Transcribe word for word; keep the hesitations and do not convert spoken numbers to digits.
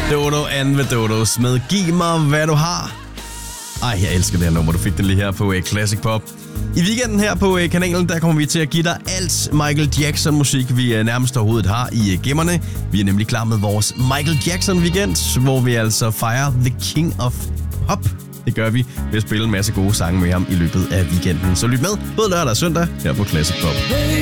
Dodo and the Dodos med Giv mig, hvad du har. Ej, jeg elsker det her nummer. Du fik det lige her på uh, Classic Pop. I weekenden her på uh, kanalen, der kommer vi til at give dig alt Michael Jackson-musik, vi uh, nærmest overhovedet har i uh, gemmerne. Vi er nemlig klar med vores Michael Jackson-weekend, hvor vi altså fejrer The King of Pop. Det gør vi ved at spille en masse gode sange med ham i løbet af weekenden. Så lyt med både lørdag og søndag her på Classic Pop.